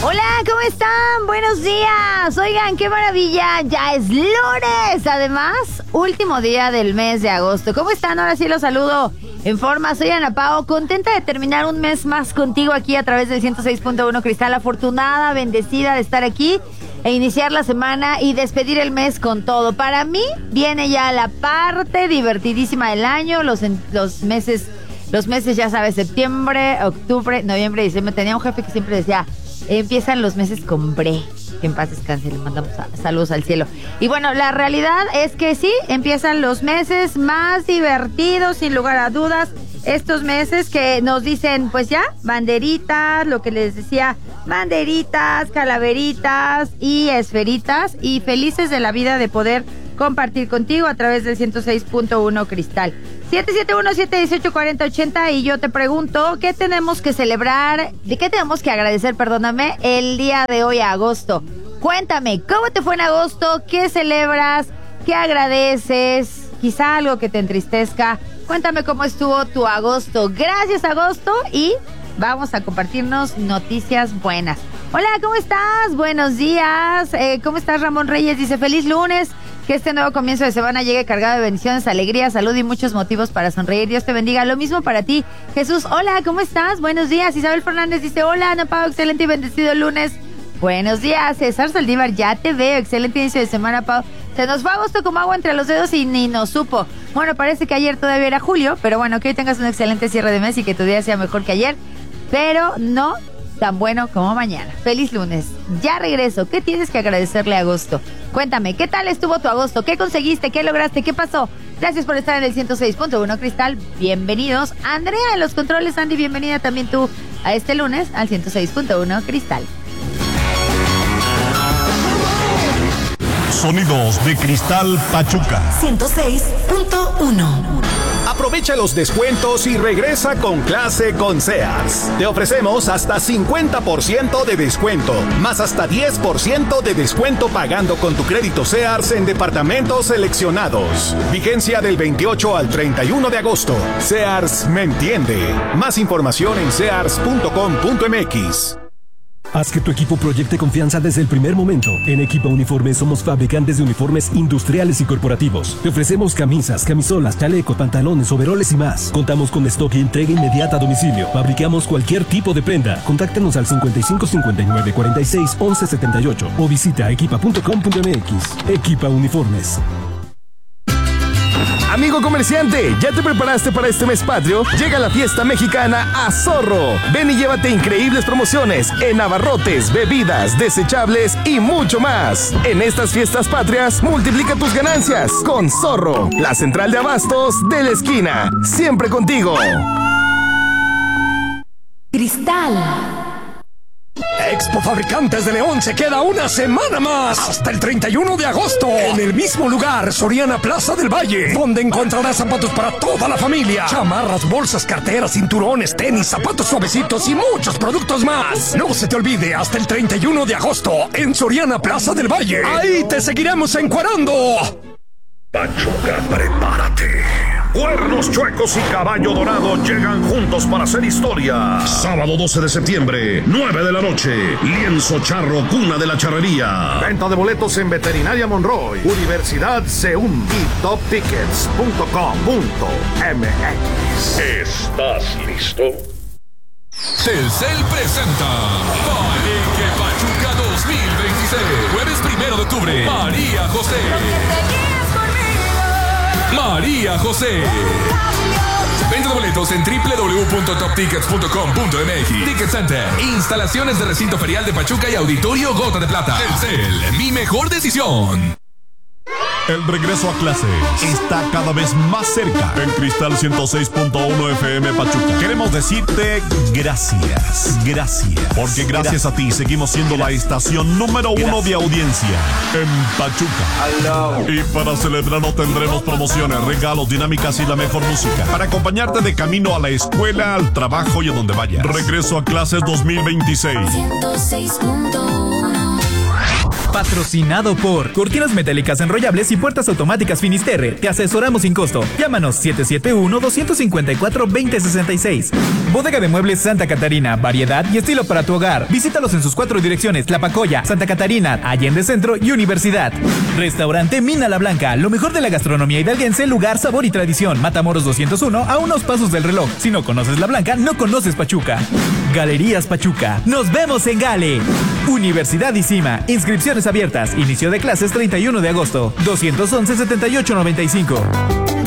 Hola, ¿cómo están? Buenos días. Oigan, qué maravilla. Ya es lunes. Además, último día del mes de agosto. ¿Cómo están? Ahora sí los saludo en forma. Soy Ana Pao, contenta de terminar un mes más contigo aquí a través del 106.1 Cristal. Afortunada, bendecida de estar aquí e iniciar la semana y despedir el mes con todo. Para mí viene ya la parte divertidísima del año, los meses, ya sabes, septiembre, octubre, noviembre, diciembre. Tenía un jefe que siempre decía, empiezan los meses con bre. Que en paz descanse, le mandamos saludos al cielo. Y bueno, la realidad es que sí, empiezan los meses más divertidos, sin lugar a dudas. Estos meses que nos dicen, pues ya, banderitas, lo que les decía, banderitas, calaveritas y esferitas. Y felices de la vida de poder compartir contigo a través del 106.1 Cristal. 771-718-4080 y yo te pregunto, ¿qué tenemos que celebrar? ¿De qué tenemos que agradecer, perdóname, el día de hoy, agosto? Cuéntame, ¿cómo te fue en agosto? ¿Qué celebras? ¿Qué agradeces? Quizá algo que te entristezca. Cuéntame cómo estuvo tu agosto. Gracias, agosto, y vamos a compartirnos noticias buenas. Hola, ¿cómo estás? Buenos días. ¿Cómo estás, Ramón Reyes? Dice, feliz lunes. Que este nuevo comienzo de semana llegue cargado de bendiciones, alegría, salud y muchos motivos para sonreír. Dios te bendiga. Lo mismo para ti. Jesús, hola, ¿cómo estás? Buenos días. Isabel Fernández dice, hola, Ana Pao, excelente y bendecido lunes. Buenos días. César Saldívar, ya te veo. Excelente inicio de semana, Pao. Se nos fue agosto como agua entre los dedos y ni nos supo. Bueno, parece que ayer todavía era julio, pero bueno, que hoy tengas un excelente cierre de mes y que tu día sea mejor que ayer, pero no tan bueno como mañana. Feliz lunes. Ya regreso. ¿Qué tienes que agradecerle a agosto? Cuéntame, ¿qué tal estuvo tu agosto? ¿Qué conseguiste? ¿Qué lograste? ¿Qué pasó? Gracias por estar en el 106.1 Cristal. Bienvenidos. Andrea en los controles. Andy, bienvenida también tú a este lunes al 106.1 Cristal. Sonidos de Cristal Pachuca 106.1. Aprovecha los descuentos y regresa con clase con Sears. Te ofrecemos hasta 50% de descuento, más hasta 10% de descuento pagando con tu crédito Sears en departamentos seleccionados. Vigencia del 28 al 31 de agosto. Sears me entiende. Más información en sears.com.mx. Haz que tu equipo proyecte confianza desde el primer momento. En Equipa Uniformes somos fabricantes de uniformes industriales y corporativos. Te ofrecemos camisas, camisolas, chalecos, pantalones, overoles y más. Contamos con stock y entrega inmediata a domicilio. Fabricamos cualquier tipo de prenda. Contáctanos al 55 59 46 11 78 o visita equipa.com.mx. Equipa Uniformes. Amigo comerciante, ¿ya te preparaste para este mes patrio? Llega la fiesta mexicana a Zorro. Ven y llévate increíbles promociones en abarrotes, bebidas, desechables y mucho más. En estas fiestas patrias, multiplica tus ganancias con Zorro, la central de abastos de la esquina. Siempre contigo. Cristal. Expo Fabricantes de León se queda una semana más, hasta el 31 de agosto, en el mismo lugar, Soriana Plaza del Valle, donde encontrarás zapatos para toda la familia, chamarras, bolsas, carteras, cinturones, tenis, zapatos suavecitos y muchos productos más. No se te olvide, hasta el 31 de agosto, en Soriana Plaza del Valle. Ahí te seguiremos encuerando. Pachuca, prepárate. Cuernos Chuecos y Caballo Dorado llegan juntos para hacer historia. Sábado 12 de septiembre, 9 de la noche. Lienzo Charro, cuna de la charrería. Venta de boletos en Veterinaria Monroy, Universidad CEUM y toptickets.com.mx. ¿Estás listo? Telcel presenta Palenque Pachuca 2026. Jueves 1 de octubre. María José. María José. Venta de boletos en www.toptickets.com.mx. Ticket Center. Instalaciones de recinto ferial de Pachuca y Auditorio Gota de Plata. Telcel, mi mejor decisión. El regreso a clase está cada vez más cerca. En Cristal 106.1 FM Pachuca. Queremos decirte gracias. Gracias. Porque gracias a ti seguimos siendo la estación número 1 de audiencia en Pachuca. Y para celebrarlo tendremos promociones, regalos, dinámicas y la mejor música. Para acompañarte de camino a la escuela, al trabajo y a donde vayas. Regreso a clases 2026. 106.1. Patrocinado por Cortinas Metálicas Enrollables y Puertas Automáticas Finisterre. Te asesoramos sin costo. Llámanos 771-254-2066. Bodega de Muebles Santa Catarina. Variedad y estilo para tu hogar. Visítalos en sus 4 direcciones: Tlapacoya, Santa Catarina, Allende Centro y Universidad. Restaurante Mina La Blanca. Lo mejor de la gastronomía hidalguense, lugar, sabor y tradición. Matamoros 201, a unos pasos del reloj. Si no conoces La Blanca, no conoces Pachuca. Galerías Pachuca. Nos vemos en Gale. Universidad ICIMA. Inscripciones abiertas. Inicio de clases 31 de agosto. 211-7895.